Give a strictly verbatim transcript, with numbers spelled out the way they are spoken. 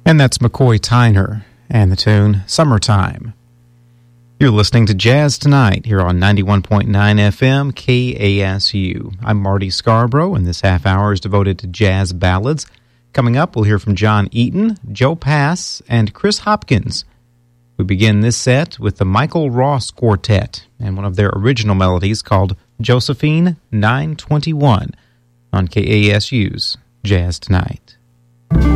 And that's McCoy Tyner and the tune Summertime. You're listening to Jazz Tonight here on ninety-one point nine F M K A S U. I'm Marty Scarborough, and this half hour is devoted to jazz ballads. Coming up, we'll hear from John Eaton, Joe Pass, and Chris Hopkins. We begin this set with the Michael Ross Quartet and one of their original melodies called Josephine nine twenty-one on K A S U's Jazz Tonight.